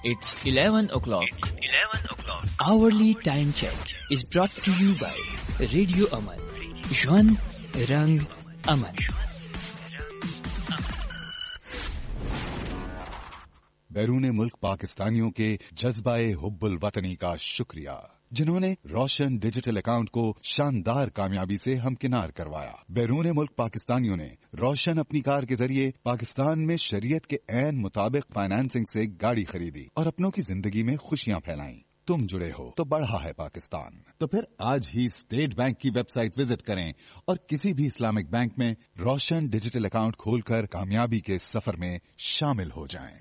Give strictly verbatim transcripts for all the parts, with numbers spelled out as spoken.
It's eleven o'clock. It's eleven o'clock. Hourly time check is brought to you by Radio Aman. Jwan Rang Aman. बैरून मुल्क पाकिस्तानियों के जज्बाए हुब्बुल वतनी का शुक्रिया, जिन्होंने रोशन डिजिटल अकाउंट को शानदार कामयाबी से हमकिनार करवाया। बैरून मुल्क पाकिस्तानियों ने रोशन अपनी कार के जरिए पाकिस्तान में शरीयत के ऐन मुताबिक फाइनेंसिंग से गाड़ी खरीदी और अपनों की जिंदगी में खुशियां फैलाई। तुम जुड़े हो तो बढ़ा है पाकिस्तान। तो फिर आज ही स्टेट बैंक की वेबसाइट विजिट करें और किसी भी इस्लामिक बैंक में रोशन डिजिटल अकाउंट खोलकर कामयाबी के सफर में शामिल हो जाएं।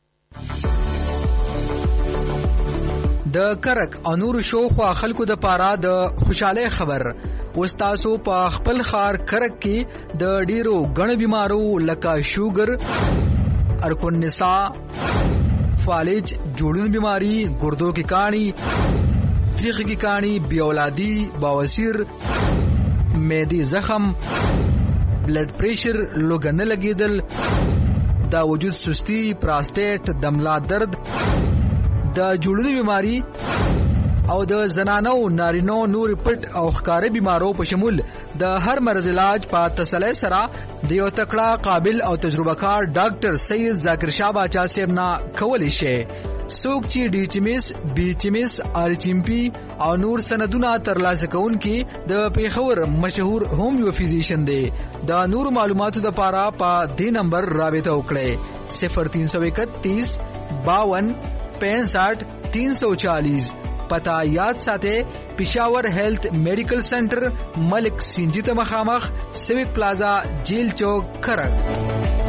د کرک انور شو خو خلکو د پاره د خوشاله خبر وستاسو په خپل خار کرک کې د ډیرو غن بیمارو لکه شوګر، ارکون نساء، فالج، جوړون بیماری، ګردو کی کانی، تریخ کی کانی، بی اولادی، بواسیر، معدی زخم، بلڈ پریشر، لوګن لګیدل، دا وجود سستی، پراسټیټ، دملا درد، د جوړونو بیماری او د زنانو نارینو نور پټ او ښکارې بیمارو په شمول د هر مرض علاج په تسلی سره د یو تکړه قابل او تجربه کار ډاکټر سید ذاکر شاه باچا صاحب نه کولی شي. څوک چې ډي ایچ ایم ایس، بي ایچ ایم ایس، آر ایچ ایم پی او نور سندونه ترلاسه کوونکي د پیښور مشهور هومیو فزیشن دی. د نور معلوماتو د پاره په دې نمبر رابطه وکړئ صفر تین سو اکتیس باون پینسٹھ تین سو چالیس. پتا یاد ساته پشاور ہیلتھ میڈیکل سینٹر، ملک سنجیت مخامخ، سیوک پلازا، جیل چوک، کرک.